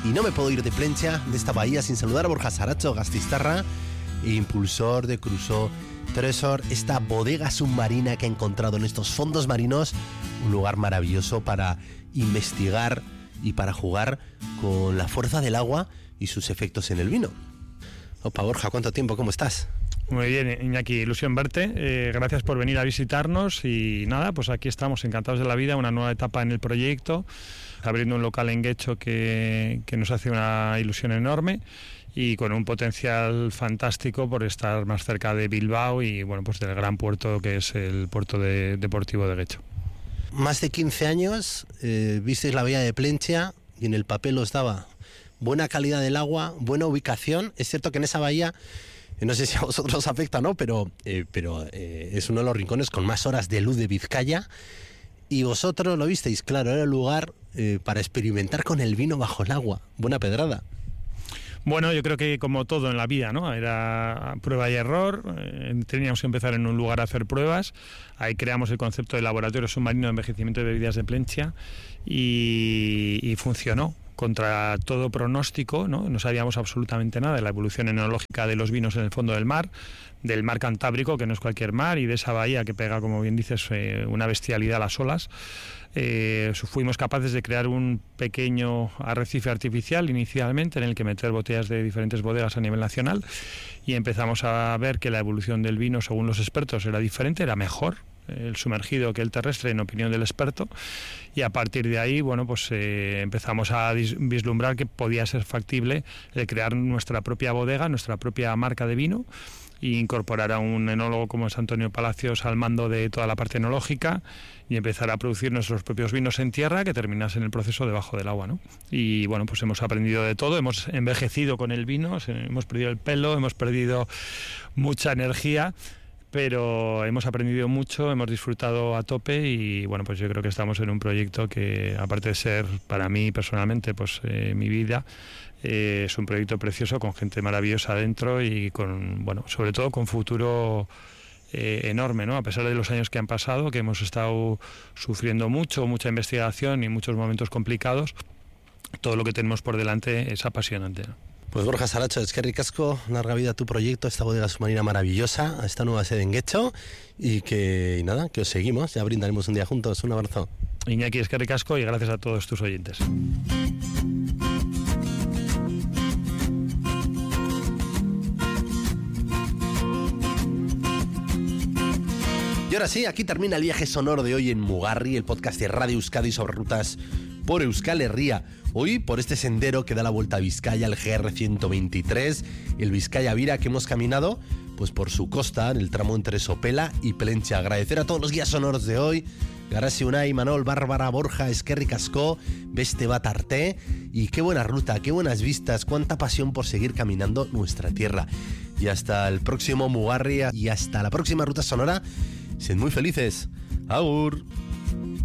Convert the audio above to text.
Y no me puedo ir de Plentzia, de esta bahía, sin saludar a Borja Saracho, Gastistarra e impulsor de Crusoe Tresor, esta bodega submarina que ha encontrado en estos fondos marinos, un lugar maravilloso para investigar y para jugar con la fuerza del agua y sus efectos en el vino. Opa, Borja, ¿cuánto tiempo? ¿Cómo estás? Muy bien, Iñaki, ilusión verte, gracias por venir a visitarnos y nada, pues aquí estamos encantados de la vida, una nueva etapa en el proyecto, abriendo un local en Getxo que nos hace una ilusión enorme y con un potencial fantástico por estar más cerca de Bilbao y bueno, pues del gran puerto que es el puerto deportivo de Getxo. Más de 15 años, visteis la bahía de Plentzia y en el papel os daba buena calidad del agua, buena ubicación. Es cierto que en esa bahía, no sé si a vosotros os afecta o no, pero es uno de los rincones con más horas de luz de Vizcaya. Y vosotros lo visteis, claro, era el lugar para experimentar con el vino bajo el agua. Buena pedrada. Bueno, yo creo que como todo en la vida, ¿no? Era prueba y error, teníamos que empezar en un lugar a hacer pruebas, ahí creamos el concepto de laboratorio submarino de envejecimiento de bebidas de Plentzia y funcionó. Contra todo pronóstico, no sabíamos absolutamente nada de la evolución enológica de los vinos en el fondo del mar Cantábrico, que no es cualquier mar, y de esa bahía que pega, como bien dices, una bestialidad a las olas. Fuimos capaces de crear un pequeño arrecife artificial inicialmente en el que meter botellas de diferentes bodegas a nivel nacional y empezamos a ver que la evolución del vino, según los expertos, era diferente, era mejor el sumergido que el terrestre, en opinión del experto, y a partir de ahí, bueno, pues empezamos a vislumbrar que podía ser factible crear nuestra propia bodega, nuestra propia marca de vino, e incorporar a un enólogo como es Antonio Palacios al mando de toda la parte enológica y empezar a producir nuestros propios vinos en tierra que terminasen el proceso debajo del agua, ¿no? Y bueno, pues hemos aprendido de todo, hemos envejecido con el vino, hemos perdido el pelo, hemos perdido mucha energía, pero hemos aprendido mucho, hemos disfrutado a tope y bueno, pues yo creo que estamos en un proyecto que, aparte de ser para mí personalmente pues mi vida, es un proyecto precioso con gente maravillosa dentro y con, bueno, sobre todo con futuro enorme, ¿no? A pesar de los años que han pasado, que hemos estado sufriendo mucha investigación y muchos momentos complicados, todo lo que tenemos por delante es apasionante, ¿no? Pues Borja Saracho, eskerrik asko, larga vida a tu proyecto, esta bodega submarina maravillosa, a esta nueva sede en Getxo y nada, que os seguimos, ya brindaremos un día juntos. Un abrazo. Iñaki, eskerrik asko y gracias a todos tus oyentes. Y ahora sí, aquí termina el viaje sonoro de hoy en Mugarri, el podcast de Radio Euskadi sobre rutas por Euskal Herria. Hoy por este sendero que da la vuelta a Vizcaya, el GR123, el Vizcaya Vira, que hemos caminado pues por su costa, en el tramo entre Sopela y Plentzia. Agradecer a todos los guías sonoros de hoy, Garasi Unai, Manol, Bárbara, Borja, eskerrik asko, beste bat arte, y qué buena ruta, qué buenas vistas, cuánta pasión por seguir caminando nuestra tierra. Y hasta el próximo Mugarri y hasta la próxima ruta sonora, sed muy felices. Agur.